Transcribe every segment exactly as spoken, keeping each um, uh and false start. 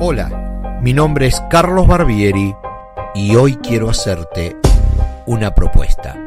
Hola, mi nombre es Carlos Barbieri y hoy quiero hacerte una propuesta.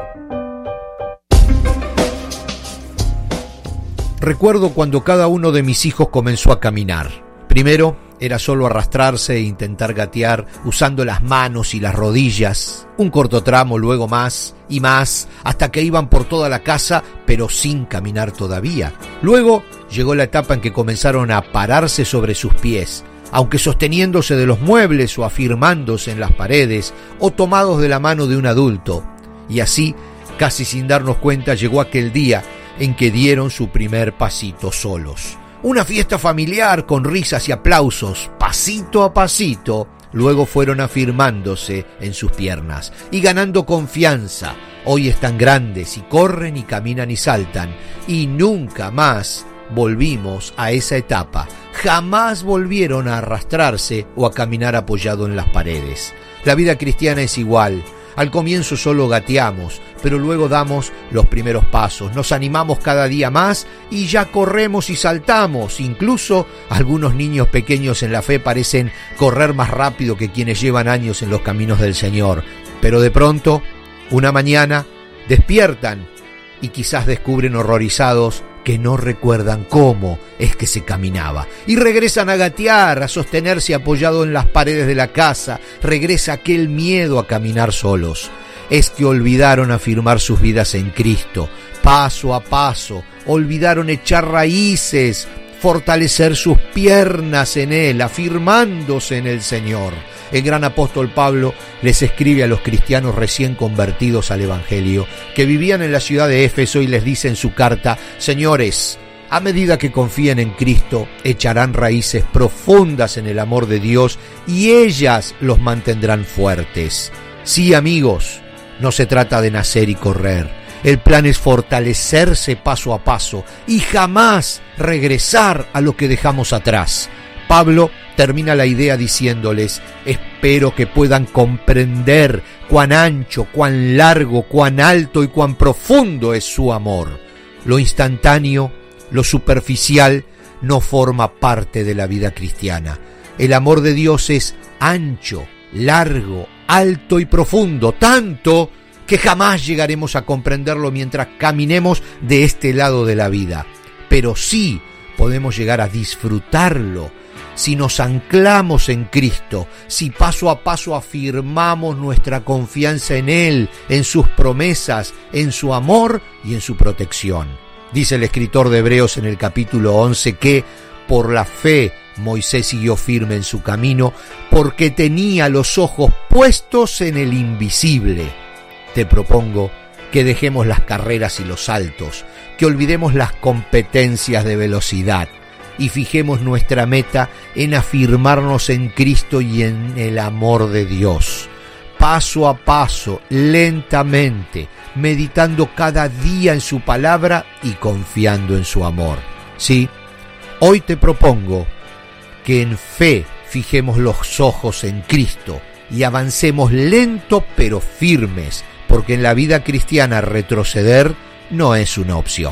Recuerdo cuando cada uno de mis hijos comenzó a caminar. Primero era solo arrastrarse e intentar gatear usando las manos y las rodillas. Un corto tramo, luego más y más, hasta que iban por toda la casa, pero sin caminar todavía. Luego llegó la etapa en que comenzaron a pararse sobre sus pies, aunque sosteniéndose de los muebles o afirmándose en las paredes o tomados de la mano de un adulto. Y así, casi sin darnos cuenta, llegó aquel día en que dieron su primer pasito solos. Una fiesta familiar con risas y aplausos, pasito a pasito, luego fueron afirmándose en sus piernas y ganando confianza. Hoy están grandes y corren y caminan y saltan, y nunca más volvimos a esa etapa. Jamás volvieron a arrastrarse o a caminar apoyado en las paredes. La vida cristiana es igual. Al comienzo solo gateamos, pero luego damos los primeros pasos, nos animamos cada día más y ya corremos y saltamos. Incluso algunos niños pequeños en la fe parecen correr más rápido que quienes llevan años en los caminos del Señor. Pero de pronto, una mañana, despiertan y quizás descubren horrorizados que no recuerdan cómo es que se caminaba. Y regresan a gatear, a sostenerse apoyado en las paredes de la casa. Regresa aquel miedo a caminar solos. Es que olvidaron afirmar sus vidas en Cristo, paso a paso. Olvidaron echar raíces, fortalecer sus piernas en Él, afirmándose en el Señor. El gran apóstol Pablo les escribe a los cristianos recién convertidos al Evangelio, que vivían en la ciudad de Éfeso, y les dice en su carta: señores, a medida que confíen en Cristo, echarán raíces profundas en el amor de Dios y ellas los mantendrán fuertes. Sí, amigos, no se trata de nacer y correr. El plan es fortalecerse paso a paso y jamás regresar a lo que dejamos atrás. Pablo termina la idea diciéndoles: espero que puedan comprender cuán ancho, cuán largo, cuán alto y cuán profundo es su amor. Lo instantáneo, lo superficial, no forma parte de la vida cristiana. El amor de Dios es ancho, largo, alto y profundo, tanto que jamás llegaremos a comprenderlo mientras caminemos de este lado de la vida. Pero sí podemos llegar a disfrutarlo si nos anclamos en Cristo, si paso a paso afirmamos nuestra confianza en Él, en sus promesas, en su amor y en su protección. Dice el escritor de Hebreos en el capítulo once que por la fe Moisés siguió firme en su camino porque tenía los ojos puestos en el invisible. Te propongo que dejemos las carreras y los saltos, que olvidemos las competencias de velocidad y fijemos nuestra meta en afirmarnos en Cristo y en el amor de Dios. Paso a paso, lentamente, meditando cada día en su palabra y confiando en su amor. Sí, hoy te propongo que en fe fijemos los ojos en Cristo y avancemos lento pero firmes, porque en la vida cristiana retroceder no es una opción.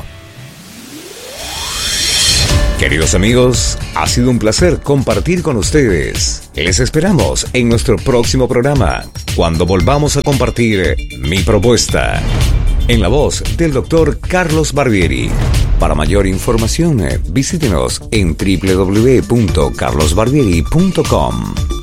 Queridos amigos, ha sido un placer compartir con ustedes. Les esperamos en nuestro próximo programa, cuando volvamos a compartir Mi Propuesta, en la voz del doctor Carlos Barbieri. Para mayor información, visítenos en doble u doble u doble u punto carlos barbieri punto com.